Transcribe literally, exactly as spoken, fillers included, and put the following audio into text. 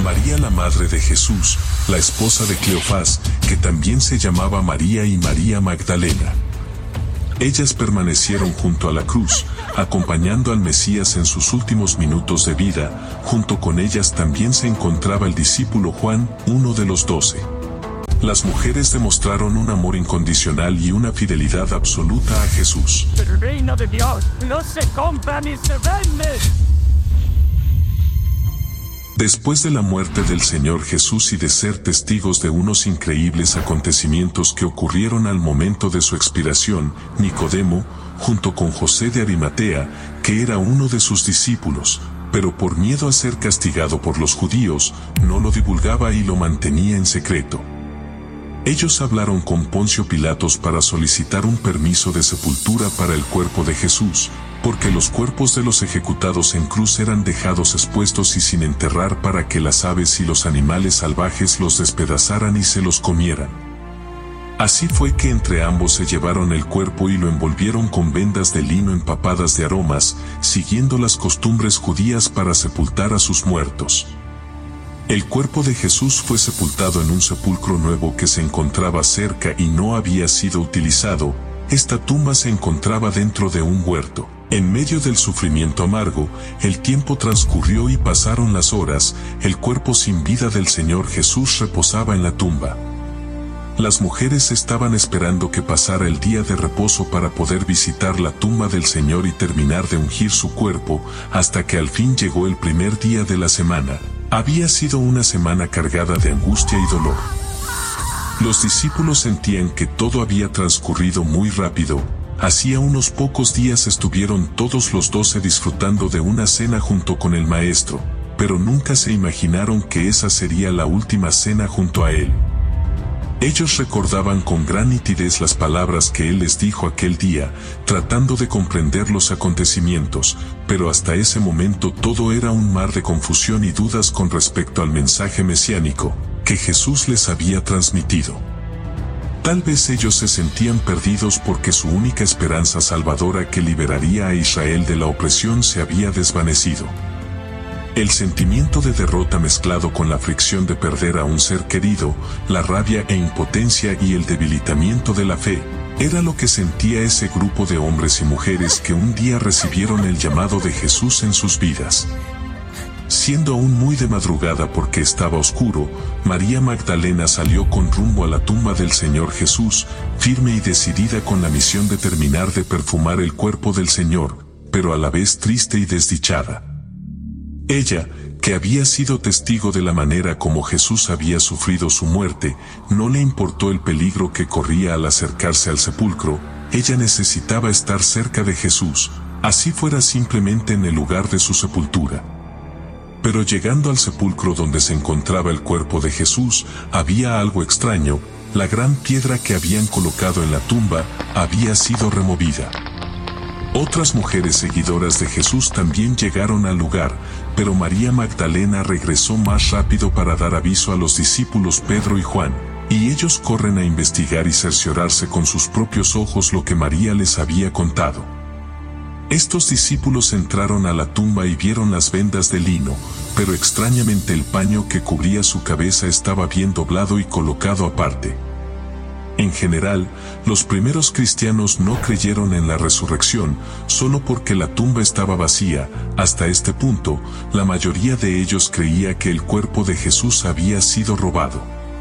María la madre de Jesús, la esposa de Cleofás, que también se llamaba María, y María Magdalena. Ellas permanecieron junto a la cruz, acompañando al Mesías en sus últimos minutos de vida. Junto con ellas también se encontraba el discípulo Juan, uno de los doce. Las mujeres demostraron un amor incondicional y una fidelidad absoluta a Jesús. El reino de Dios no se compra ni se vende. Después de la muerte del Señor Jesús y de ser testigos de unos increíbles acontecimientos que ocurrieron al momento de su expiración, Nicodemo, junto con José de Arimatea, que era uno de sus discípulos, pero por miedo a ser castigado por los judíos, no lo divulgaba y lo mantenía en secreto. Ellos hablaron con Poncio Pilatos para solicitar un permiso de sepultura para el cuerpo de Jesús, porque los cuerpos de los ejecutados en cruz eran dejados expuestos y sin enterrar para que las aves y los animales salvajes los despedazaran y se los comieran. Así fue que entre ambos se llevaron el cuerpo y lo envolvieron con vendas de lino empapadas de aromas, siguiendo las costumbres judías para sepultar a sus muertos. El cuerpo de Jesús fue sepultado en un sepulcro nuevo que se encontraba cerca y no había sido utilizado. Esta tumba se encontraba dentro de un huerto. En medio del sufrimiento amargo, el tiempo transcurrió y pasaron las horas. El cuerpo sin vida del Señor Jesús reposaba en la tumba. Las mujeres estaban esperando que pasara el día de reposo para poder visitar la tumba del Señor y terminar de ungir su cuerpo, hasta que al fin llegó el primer día de la semana. Había sido una semana cargada de angustia y dolor. Los discípulos sentían que todo había transcurrido muy rápido. Hacía unos pocos días estuvieron todos los doce disfrutando de una cena junto con el Maestro, pero nunca se imaginaron que esa sería la última cena junto a él. Ellos recordaban con gran nitidez las palabras que él les dijo aquel día, tratando de comprender los acontecimientos, pero hasta ese momento todo era un mar de confusión y dudas con respecto al mensaje mesiánico que Jesús les había transmitido. Tal vez ellos se sentían perdidos porque su única esperanza salvadora que liberaría a Israel de la opresión se había desvanecido. El sentimiento de derrota mezclado con la fricción de perder a un ser querido, la rabia e impotencia y el debilitamiento de la fe, era lo que sentía ese grupo de hombres y mujeres que un día recibieron el llamado de Jesús en sus vidas. Siendo aún muy de madrugada porque estaba oscuro, María Magdalena salió con rumbo a la tumba del Señor Jesús, firme y decidida con la misión de terminar de perfumar el cuerpo del Señor, pero a la vez triste y desdichada. Ella, que había sido testigo de la manera como Jesús había sufrido su muerte, no le importó el peligro que corría al acercarse al sepulcro. Ella necesitaba estar cerca de Jesús, así fuera simplemente en el lugar de su sepultura. Pero llegando al sepulcro donde se encontraba el cuerpo de Jesús, había algo extraño. La gran piedra que habían colocado en la tumba había sido removida. Otras mujeres seguidoras de Jesús también llegaron al lugar, pero María Magdalena regresó más rápido para dar aviso a los discípulos Pedro y Juan, y ellos corren a investigar y cerciorarse con sus propios ojos lo que María les había contado. Estos discípulos entraron a la tumba y vieron las vendas de lino, pero extrañamente el paño que cubría su cabeza estaba bien doblado y colocado aparte. En general, los primeros cristianos no creyeron en la resurrección, solo porque la tumba estaba vacía. Hasta este punto, la mayoría de ellos creía que el cuerpo de Jesús había sido robado.